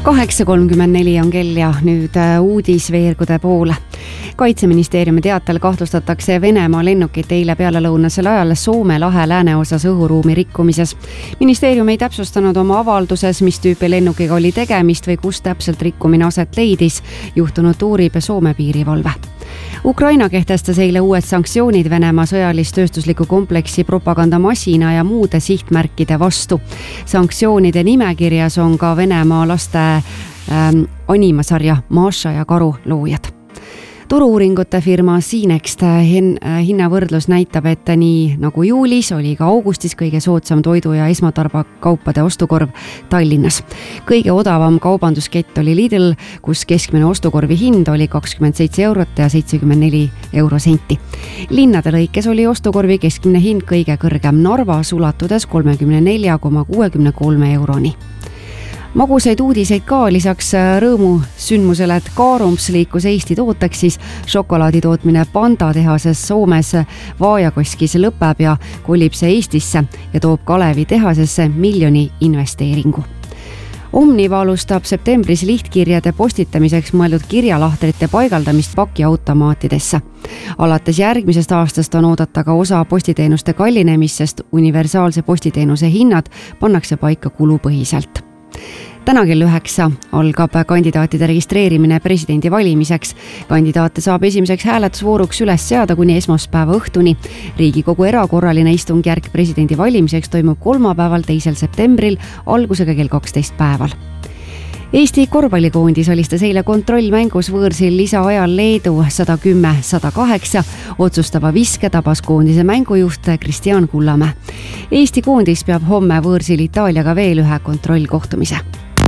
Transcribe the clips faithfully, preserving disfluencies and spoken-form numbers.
kaheksa kolmkümmend neli on kell ja nüüd uudis veergude poole. Kaitseministeeriumi teatel kahtlustatakse Venemaa lennukit eile pealelõunasel ajal Soome lahe lääneosas õhuruumi rikkumises. Ministeerium ei täpsustanud oma avalduses, mis tüüpi lennukiga oli tegemist või kus täpselt rikkumine aset leidis. Juhtunud uurib Soome piirivalve. Ukraina kehtestas eile uued sanktsioonid Venemaa sõjalis-tööstusliku kompleksi propagandamasina ja muude sihtmärkide vastu. Sanktsioonide nimekirjas on ka Venemaa laste ähm, animasarja Maša ja karu loojad. Turu-uuringute firma Sinext hinnavõrdlus näitab, et nii nagu juulis oli ka augustis kõige soodsam toidu- ja esmatarbakaupade ostukorv Tallinnas. Kõige odavam kaubanduskett oli Lidl, kus keskmine ostukorvi hind oli kakskümmend seitse eurot ja seitsekümmend neli eurosenti. Linnade lõikes oli ostukorvi keskmine hind kõige kõrgem Narvas ulatudes kolmekümne nelja koma kuuekümne kolme euroni. Magusaid uudiseid ka lisaks rõõmu sündmusele, et Kaarumps liikus Eesti tooteks, siis šokolaadi tootmine Panda tehases Soomes Vaajakoskis lõpeb ja kolib see Eestisse ja toob Kalevi tehasesse miljoni investeeringu. Omniva alustab septembris lihtkirjade postitamiseks mõeldud kirjalahtrite paigaldamist pakiautomaatidesse. Alates järgmisest aastast on oodata ka osa postiteenuste kallinemist, sest universaalse postiteenuse hinnad pannakse paika kulupõhiselt. Täna kell üheksa algab kandidaatide registreerimine presidendi valimiseks. Kandidaate saab esimeseks hääletusvooruks üles seada kuni esmaspäeva õhtuni. Riigikogu erakorraline istungjärk presidendi valimiseks toimub kolmapäeval teisel septembril algusega kell kaksteist päeval. Eesti korvpallikoondis alistas eile kontrollmängus võõrsil lisaajal Leedu sada kümme sada kaheksa. Otsustava viske tabas koondise mängujuht Kristjan Kullamäe. Eesti koondis peab homme võõrsil Itaaliaga veel ühe kontrollkohtumise.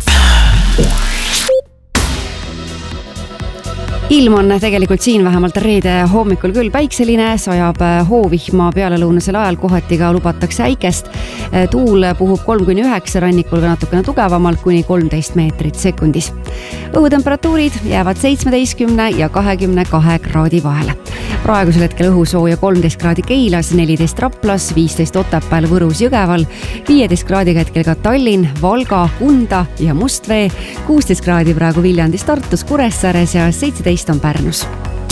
Ilm on tegelikult siin vähemalt reede hommikul küll päikseline, sajab hoovihma pealelõunasel ajal, kohati ka lubatakse äikest. Tuul puhub kolm kuni üheksa, rannikul ka natukene tugevamalt kuni kolmteist meetrit sekundis. Õhutemperatuurid jäävad seitsmeteistkümne ja kahekümne kahe kraadi vahele. Praegusel hetkel õhusooja kolmteist kraadi Keilas, neliteist Raplas, viisteist Otepääl, Võrus, Jõgeval, viieteist kraadiga hetkel ka Tallinn, Valga, Kunda ja Mustvee, kuusteist kraadi praegu Viljandis, Tartus, Kuressaares ja seitseteist on Pärnus.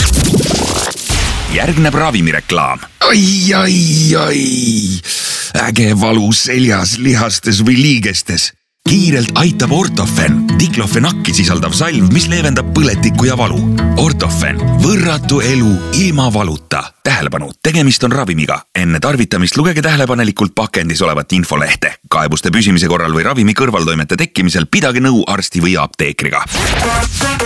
Järgneb ravimireklaam. Ai, ai, ai. Äge valu seljas, lihastes või liigestes. Kiirelt aitab Ortofen, diklofenakki sisaldav salv, mis leevendab põletikku ja valu. Ortofen, võrratu elu ilma valuta. Tähelepanu, tegemist on ravimiga. Enne tarvitamist lugege tähelepanelikult pakendis olevat infolehte. Kaebuste püsimise korral või ravimi kõrvaltoimete tekkimisel pidage nõu arsti või apteekriga.